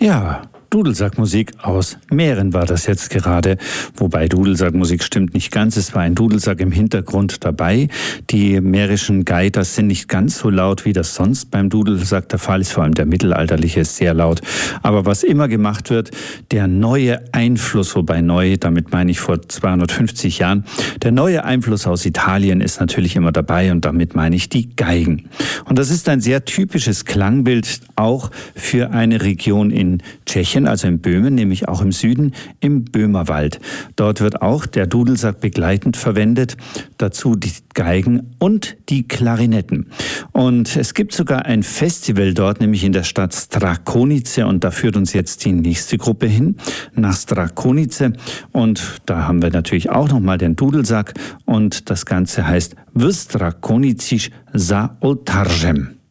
Ja, Dudelsackmusik aus Mähren war das jetzt gerade. Wobei Dudelsackmusik stimmt nicht ganz. Es war ein Dudelsack im Hintergrund dabei. Die mährischen Geiters sind nicht ganz so laut, wie das sonst beim Dudelsack der Fall ist. Vor allem der mittelalterliche ist sehr laut. Aber was immer gemacht wird, der neue Einfluss, wobei neu, damit meine ich vor 250 Jahren, der neue Einfluss aus Italien ist natürlich immer dabei und damit meine ich die Geigen. Und das ist ein sehr typisches Klangbild auch für eine Region in Tschechien, also in Böhmen, nämlich auch im Süden, im Böhmerwald. Dort wird auch der Dudelsack begleitend verwendet, dazu die Geigen und die Klarinetten. Und es gibt sogar ein Festival dort, nämlich in der Stadt Strakonice, und da führt uns jetzt die nächste Gruppe hin, nach Strakonice. Und da haben wir natürlich auch nochmal den Dudelsack und das Ganze heißt W Strakonici za oltarzem.